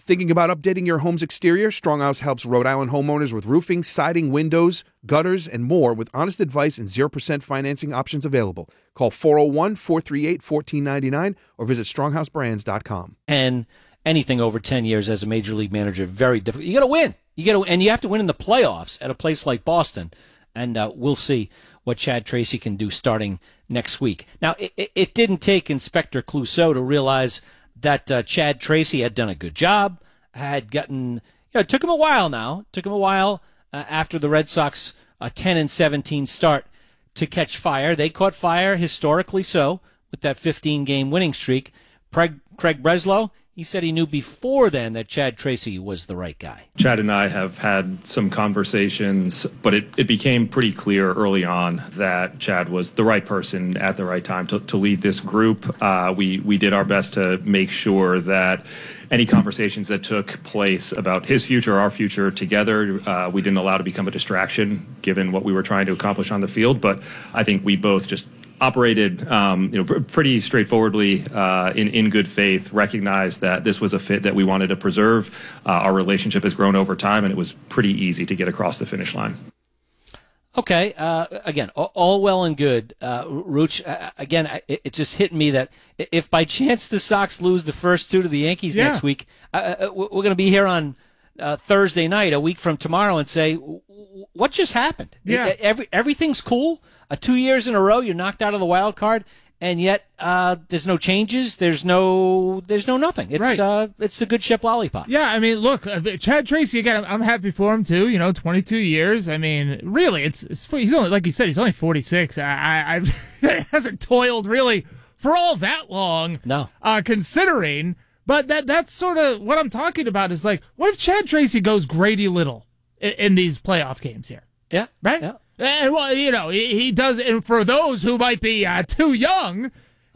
Thinking about updating your home's exterior? Stronghouse helps Rhode Island homeowners with roofing, siding, windows, gutters, and more with honest advice and 0% financing options available. Call 401-438-1499 or visit stronghouseBrands.com. And anything over 10 years as a major league manager, very difficult. You got to win. And you have to win in the playoffs at a place like Boston. And we'll see what Chad Tracy can do starting next week. Now, it didn't take Inspector Clouseau to realize that Chad Tracy had done a good job, had gotten, it took him a while now. Took him a while after the Red Sox 10-17 start to catch fire. They caught fire, historically so, with that 15-game winning streak. Craig Breslow, he said he knew before then that Chad Tracy was the right guy. Chad and I have had some conversations, but it became pretty clear early on that Chad was the right person at the right time to lead this group. We did our best to make sure that any conversations that took place about his future, our future together, we didn't allow to become a distraction given what we were trying to accomplish on the field. But I think we both just operated pretty straightforwardly in good faith, recognized that this was a fit that we wanted to preserve. Our relationship has grown over time, and it was pretty easy to get across the finish line. Okay, again, all well and good. Rooch, again, it just hit me that if by chance the Sox lose the first two to the Yankees next week, we're going to be here on Thursday night, a week from tomorrow, and say, what just happened? Yeah. Everything's cool. 2 years in a row, you're knocked out of the wild card, and yet there's no changes. There's no nothing. It's right. It's the good ship lollipop. Yeah, I mean, look, Chad Tracy again. I'm happy for him too. 22 years. I mean, really, he's only, like you said, he's only 46. I hasn't toiled really for all that long. No, considering. But that's sort of what I'm talking about. Is like, what if Chad Tracy goes Grady Little in these playoff games here? Yeah, right. Yeah. And, well, he does, and for those who might be too young,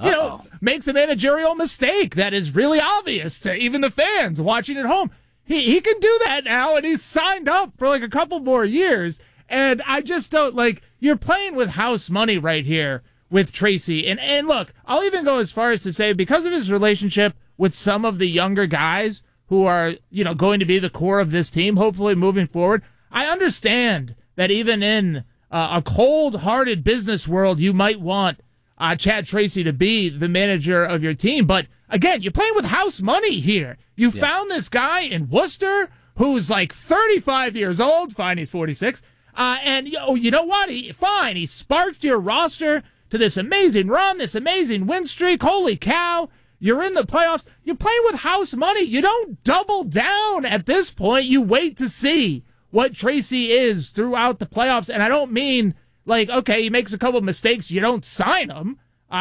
makes a managerial mistake that is really obvious to even the fans watching at home. He can do that now, and he's signed up for like a couple more years. And I just don't, you're playing with house money right here with Tracy. And look, I'll even go as far as to say, because of his relationship with some of the younger guys who are, going to be the core of this team, hopefully moving forward, I understand that even in a cold-hearted business world, you might want Chad Tracy to be the manager of your team. But again, you're playing with house money here. You found this guy in Worcester who's like 35 years old. Fine, he's 46. And you know what? He sparked your roster to this amazing run, this amazing win streak. Holy cow. You're in the playoffs. You're playing with house money. You don't double down at this point. You wait to see what Tracy is throughout the playoffs. And I don't mean okay, he makes a couple of mistakes, you don't sign him.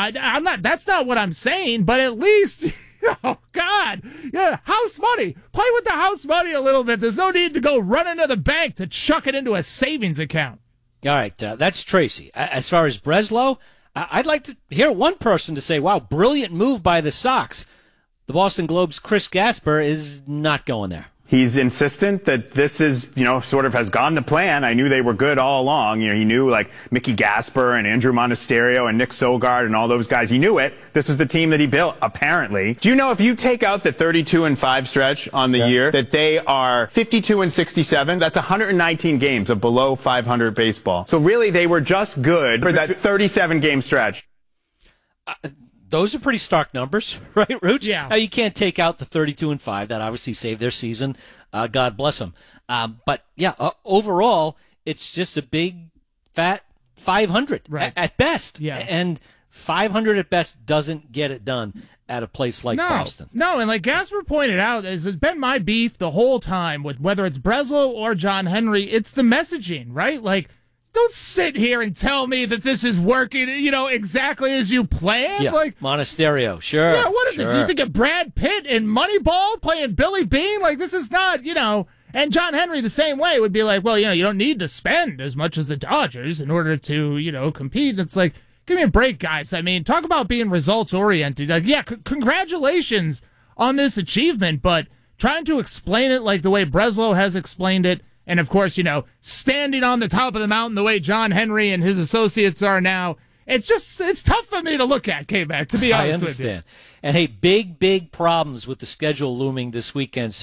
That's not what I'm saying, but at least, oh God, house money. Play with the house money a little bit. There's no need to go run into the bank to chuck it into a savings account. All right, that's Tracy. As far as Breslow, I'd like to hear one person to say, wow, brilliant move by the Sox. The Boston Globe's Chris Gasper is not going there. He's insistent that this is, sort of has gone to plan. I knew they were good all along. He knew Mickey Gasper and Andrew Monasterio and Nick Sogard and all those guys. He knew it. This was the team that he built, apparently. Do you know if you take out the 32-5 stretch on the year, that they are 52-67? That's 119 games of below 500 baseball. So really, they were just good for that 37-game stretch. Those are pretty stark numbers, right, Rooch? Yeah. Now, you can't take out the 32-5. That obviously saved their season. God bless them. But, overall, it's just a big, fat 500 at best. Yeah. And 500 at best doesn't get it done at a place like Boston. No, and like Gasper pointed out, has been my beef the whole time with whether it's Breslow or John Henry, it's the messaging, right? Don't sit here and tell me that this is working, exactly as you planned. Yeah, Monasterio, sure. Yeah, what is this? You think of Brad Pitt in Moneyball playing Billy Bean? This is not, And John Henry the same way would be like, well, you don't need to spend as much as the Dodgers in order to, compete. It's like, give me a break, guys. I mean, talk about being results-oriented. Congratulations on this achievement, but trying to explain it like the way Breslow has explained it, and, of course, standing on the top of the mountain the way John Henry and his associates are now, it's tough for me to look at, K-Mac, to be honest with you. I understand. And, hey, big problems with the schedule looming this weekend.